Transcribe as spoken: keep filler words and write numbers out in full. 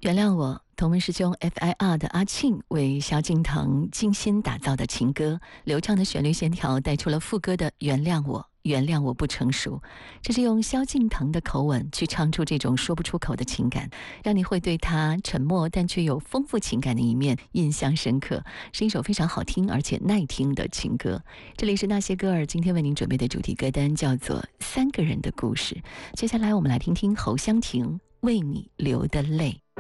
原谅我，同门师兄 F I R 的阿庆为萧敬腾精心打造的情歌，流畅的旋律线条带出了副歌的原谅我，原谅我不成熟。这是用萧敬腾的口吻去唱出这种说不出口的情感，让你会对他沉默但却有丰富情感的一面印象深刻，是一首非常好听而且耐听的情歌。这里是那些歌儿今天为您准备的主题歌单，叫做《三个人的故事》。接下来我们来听听侯湘婷为你流的泪。